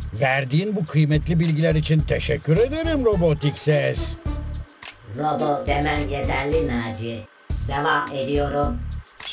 Verdiğin bu kıymetli bilgiler için teşekkür ederim robotik ses. Robo demen yeterli Naci. Devam ediyorum.